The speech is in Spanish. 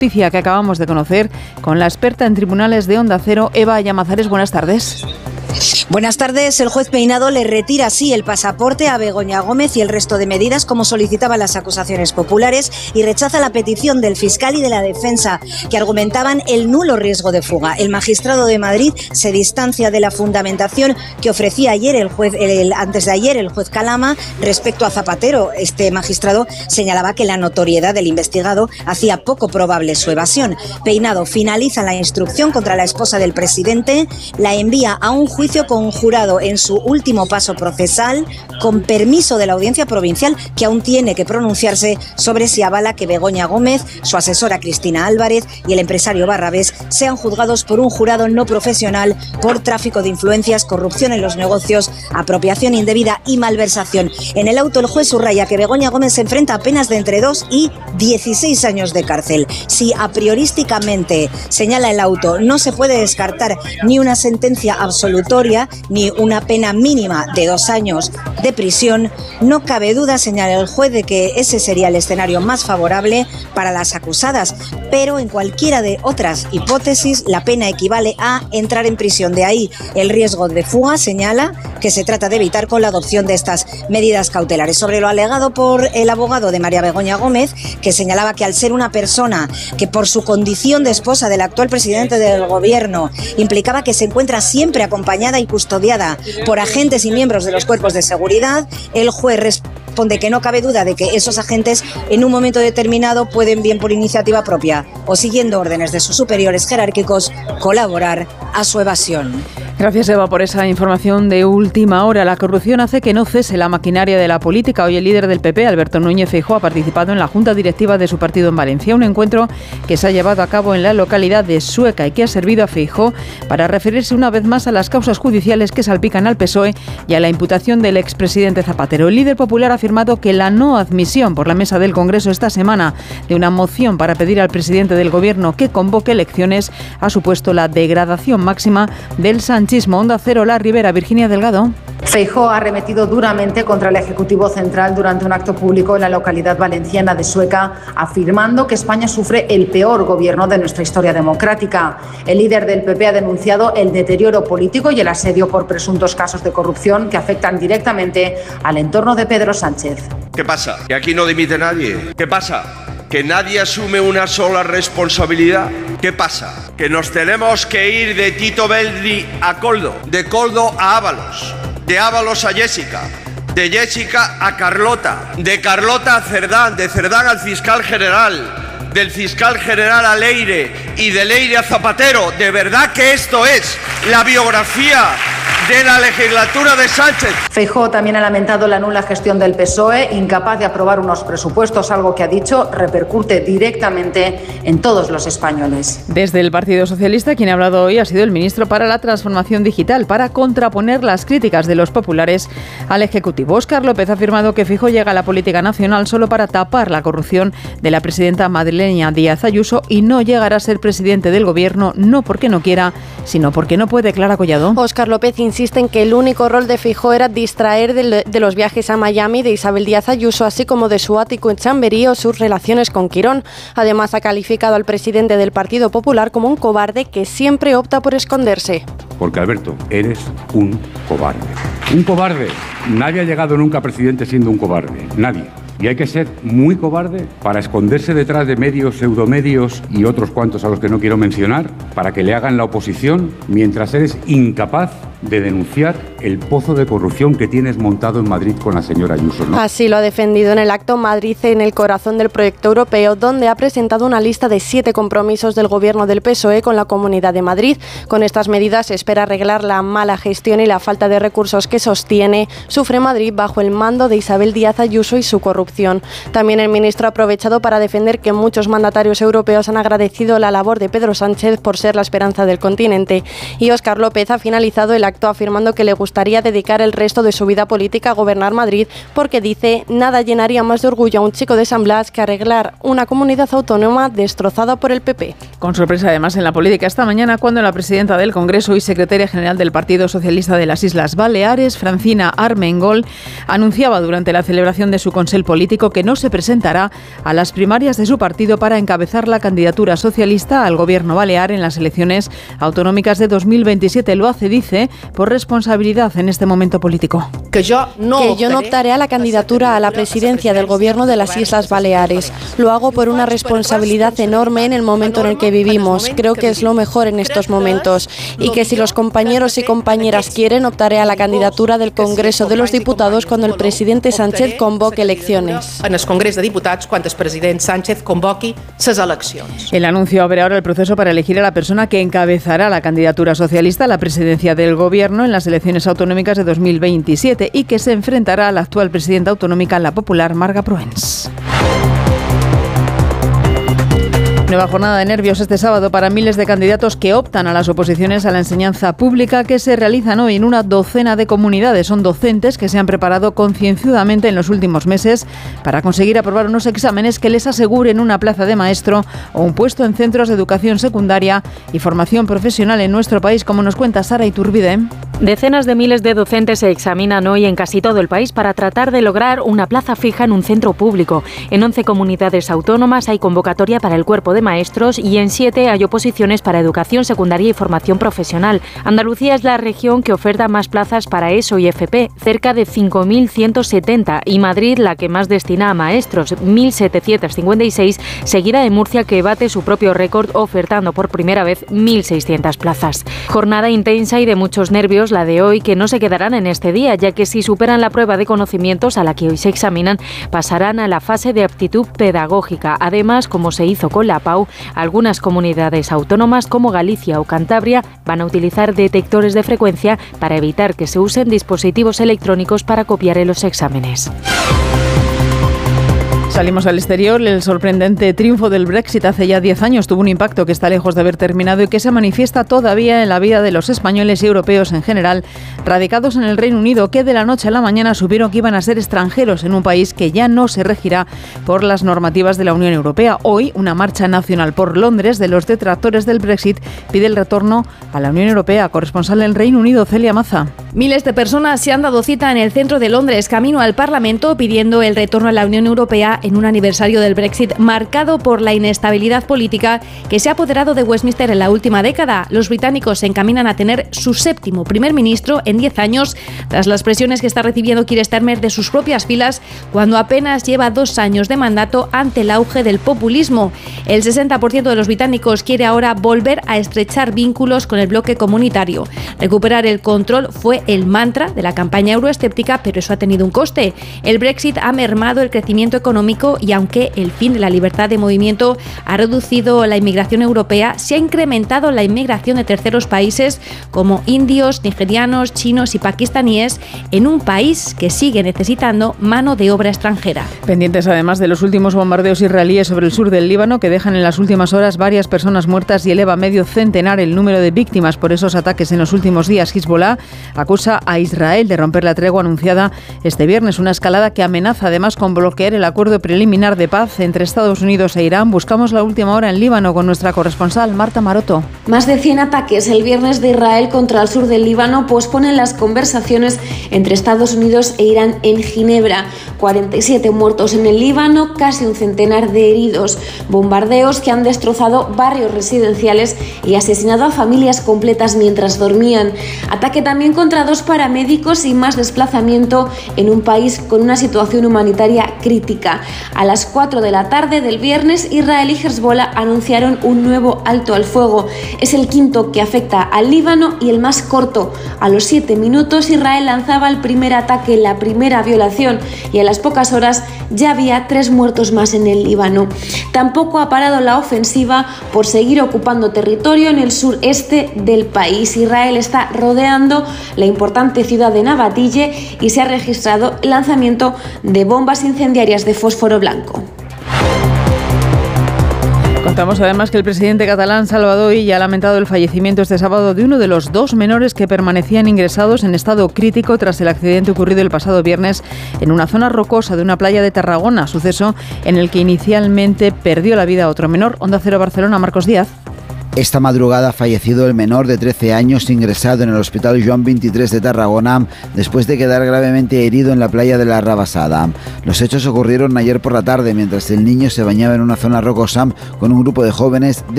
Noticia que acabamos de conocer con la experta en tribunales de Onda Cero, Eva Llamazares. Buenas tardes. Buenas tardes. El juez Peinado le retira así el pasaporte a Begoña Gómez y el resto de medidas como solicitaban las acusaciones populares y rechaza la petición del fiscal y de la defensa que argumentaban el nulo riesgo de fuga. El magistrado de Madrid se distancia de la fundamentación que ofrecía antes de ayer el juez Calama respecto a Zapatero. Este magistrado señalaba que la notoriedad del investigado hacía poco probable su evasión. Peinado finaliza la instrucción contra la esposa del presidente, la envía a un juicio conjurado en su último paso procesal con permiso de la Audiencia Provincial, que aún tiene que pronunciarse sobre si avala que Begoña Gómez, su asesora Cristina Álvarez y el empresario Barrabés sean juzgados por un jurado no profesional por tráfico de influencias, corrupción en los negocios, apropiación indebida y malversación. En el auto el juez subraya que Begoña Gómez se enfrenta a penas de entre 2 y 16 años de cárcel. Si a priorísticamente, señala el auto, no se puede descartar ni una sentencia absolutoria ni una pena mínima de 2 años de prisión, no cabe duda, señala el juez, de que ese sería el escenario más favorable para las acusadas, pero en cualquiera de otras hipótesis la pena equivale a entrar en prisión. De ahí el riesgo de fuga, señala, que se trata de evitar con la adopción de estas medidas cautelares. Sobre lo alegado por el abogado de María Begoña Gómez, que señalaba que al ser una persona que por su condición de esposa del actual presidente del gobierno implicaba que se encuentra siempre acompañada y custodiada por agentes y miembros de los cuerpos de seguridad, el juez responde que no cabe duda de que esos agentes en un momento determinado pueden, bien por iniciativa propia o siguiendo órdenes de sus superiores jerárquicos, colaborar a su evasión. Gracias, Eva, por esa información de última hora. La corrupción hace que no cese la maquinaria de la política. Hoy el líder del PP, Alberto Núñez Feijóo, ha participado en la Junta Directiva de su partido en Valencia, un encuentro que se ha llevado a cabo en la localidad de Sueca y que ha servido a Feijóo para referirse una vez más a las causas judiciales que salpican al PSOE y a la imputación del expresidente Zapatero. El líder popular ha afirmado que la no admisión por la mesa del Congreso esta semana de una moción para pedir al presidente del Gobierno que convoque elecciones ha supuesto la degradación máxima del sanchismo. Onda Cero, La Ribera, Virginia Delgado. Feijóo ha arremetido duramente contra el Ejecutivo Central durante un acto público en la localidad valenciana de Sueca, afirmando que España sufre el peor gobierno de nuestra historia democrática. El líder del PP ha denunciado el deterioro político y el asedio por presuntos casos de corrupción que afectan directamente al entorno de Pedro Sánchez. ¿Qué pasa? ¿Que aquí no dimite nadie? ¿Qué pasa? ¿Que nadie asume una sola responsabilidad? ¿Qué pasa? ¿Que nos tenemos que ir de Tito Belli a Coldo, de Coldo a Ábalos, de Ábalos a Jessica, de Jessica a Carlota, de Carlota a Cerdán, de Cerdán al fiscal general, del fiscal general a Leire y de Leire a Zapatero? ¿De verdad que esto es la biografía de la legislatura de Sánchez? Feijóo también ha lamentado la nula gestión del PSOE, incapaz de aprobar unos presupuestos, algo que ha dicho repercute directamente en todos los españoles. Desde el Partido Socialista, quien ha hablado hoy ha sido el ministro para la Transformación Digital, para contraponer las críticas de los populares al Ejecutivo. Óscar López ha afirmado que Feijóo llega a la política nacional solo para tapar la corrupción de la presidenta madrileña Díaz Ayuso y no llegará a ser presidente del Gobierno, no porque no quiera, sino porque no puede. Clara Collado. Óscar López insiste en que el único rol de Feijóo era distraer de los viajes a Miami de Isabel Díaz Ayuso, así como de su ático en Chamberí o sus relaciones con Quirón. Además, ha calificado al presidente del Partido Popular como un cobarde que siempre opta por esconderse. Porque, Alberto, eres un cobarde. ¡Un cobarde! Nadie ha llegado nunca a presidente siendo un cobarde. Nadie. Y hay que ser muy cobarde para esconderse detrás de medios, pseudomedios y otros cuantos a los que no quiero mencionar, para que le hagan la oposición, mientras eres incapaz de denunciar el pozo de corrupción que tienes montado en Madrid con la señora Ayuso, ¿no? Así lo ha defendido en el acto Madrid en el corazón del proyecto europeo, donde ha presentado una lista de 7 compromisos del gobierno del PSOE con la Comunidad de Madrid. Con estas medidas se espera arreglar la mala gestión y la falta de recursos que sufre Madrid bajo el mando de Isabel Díaz Ayuso y su corrupción. También el ministro ha aprovechado para defender que muchos mandatarios europeos han agradecido la labor de Pedro Sánchez por ser la esperanza del continente. Y Óscar López ha finalizado el acto afirmando que le gustaría dedicar el resto de su vida política a gobernar Madrid porque, dice, nada llenaría más de orgullo a un chico de San Blas que arreglar una comunidad autónoma destrozada por el PP. Con sorpresa además en la política esta mañana, cuando la presidenta del Congreso y secretaria general del Partido Socialista de las Islas Baleares, Francina Armengol, anunciaba durante la celebración de su Consell Polític político que no se presentará a las primarias de su partido para encabezar la candidatura socialista al gobierno balear en las elecciones autonómicas de 2027. Lo hace, dice, por responsabilidad en este momento político. Que yo no optaré a la candidatura a la presidencia del gobierno de las Islas Baleares. Lo hago por una responsabilidad enorme en el momento en el que vivimos. Creo que es lo mejor en estos momentos. Y que si los compañeros y compañeras quieren, optaré a la candidatura del Congreso de los Diputados cuando el presidente Sánchez convoque elecciones. En el Congreso de Diputados, cuando el presidente Sánchez convoque esas elecciones. El anuncio abre ahora el proceso para elegir a la persona que encabezará la candidatura socialista a la presidencia del gobierno en las elecciones autonómicas de 2027 y que se enfrentará a la actual presidenta autonómica, la popular Marga Proens. Nueva jornada de nervios este sábado para miles de candidatos que optan a las oposiciones a la enseñanza pública que se realizan hoy en una docena de comunidades. Son docentes que se han preparado concienzudamente en los últimos meses para conseguir aprobar unos exámenes que les aseguren una plaza de maestro o un puesto en centros de educación secundaria y formación profesional en nuestro país, como nos cuenta Sara Iturbide. Decenas de miles de docentes se examinan hoy en casi todo el país para tratar de lograr una plaza fija en un centro público. En 11 comunidades autónomas hay convocatoria para el cuerpo de maestros y en 7 hay oposiciones para educación secundaria y formación profesional. Andalucía es la región que oferta más plazas para ESO y FP, cerca de 5.170, y Madrid la que más destina a maestros, 1.756, seguida de Murcia, que bate su propio récord ofertando por primera vez 1.600 plazas. Jornada intensa y de muchos nervios la de hoy, que no se quedarán en este día, ya que si superan la prueba de conocimientos a la que hoy se examinan, pasarán a la fase de aptitud pedagógica. Además, como se hizo con la PAU, algunas comunidades autónomas como Galicia o Cantabria van a utilizar detectores de frecuencia para evitar que se usen dispositivos electrónicos para copiar en los exámenes. Salimos al exterior. El sorprendente triunfo del Brexit hace ya 10 años tuvo un impacto que está lejos de haber terminado y que se manifiesta todavía en la vida de los españoles y europeos en general, radicados en el Reino Unido, que de la noche a la mañana supieron que iban a ser extranjeros en un país que ya no se regirá por las normativas de la Unión Europea. Hoy, una marcha nacional por Londres de los detractores del Brexit pide el retorno a la Unión Europea. Corresponsal en Reino Unido, Celia Maza. Miles de personas se han dado cita en el centro de Londres, camino al Parlamento, pidiendo el retorno a la Unión Europea en un aniversario del Brexit marcado por la inestabilidad política que se ha apoderado de Westminster en la última década. Los británicos se encaminan a tener su 7º primer ministro en 10 años, tras las presiones que está recibiendo Keir Starmer de sus propias filas, cuando apenas lleva 2 años de mandato ante el auge del populismo. El 60% de los británicos quiere ahora volver a estrechar vínculos con el bloque comunitario. Recuperar el control fue el mantra de la campaña euroescéptica, pero eso ha tenido un coste. El Brexit ha mermado el crecimiento económico y aunque el fin de la libertad de movimiento ha reducido la inmigración europea, se ha incrementado la inmigración de terceros países como indios, nigerianos, chinos y pakistaníes en un país que sigue necesitando mano de obra extranjera. Pendientes además de los últimos bombardeos israelíes sobre el sur del Líbano, que dejan en las últimas horas varias personas muertas y eleva medio centenar el número de víctimas por esos ataques en los últimos días. Hezbollah acusa a Israel de romper la tregua anunciada este viernes, una escalada que amenaza además con bloquear el acuerdo preliminar de paz entre Estados Unidos e Irán. Buscamos la última hora en Líbano con nuestra corresponsal Marta Maroto. Más de 100 ataques el viernes de Israel contra el sur del Líbano posponen las conversaciones entre Estados Unidos e Irán en Ginebra. 47 muertos en el Líbano, casi un centenar de heridos. Bombardeos que han destrozado barrios residenciales y asesinado a familias completas mientras dormían. Ataque también contra 2 paramédicos y más desplazamiento en un país con una situación humanitaria crítica. A las 4 de la tarde del viernes, Israel y Hezbollah anunciaron un nuevo alto al fuego. Es el 5º que afecta al Líbano y el más corto. A los 7 minutos, Israel lanzaba el primer ataque, la primera violación, y a las pocas horas ya había 3 muertos más en el Líbano. Tampoco ha parado la ofensiva por seguir ocupando territorio en el sureste del país. Israel está rodeando la importante ciudad de Nabatille y se ha registrado el lanzamiento de bombas incendiarias de fósforo blanco. Contamos además que el presidente catalán Salvador Illa ha lamentado el fallecimiento este sábado de uno de los 2 menores que permanecían ingresados en estado crítico tras el accidente ocurrido el pasado viernes en una zona rocosa de una playa de Tarragona, suceso en el que inicialmente perdió la vida otro menor. Onda Cero Barcelona, Marcos Díaz. Esta madrugada ha fallecido el menor de 13 años ingresado en el Hospital Joan 23 de Tarragona después de quedar gravemente herido en la playa de la Rabassada. Los hechos ocurrieron ayer por la tarde mientras el niño se bañaba en una zona rocosa con un grupo de jóvenes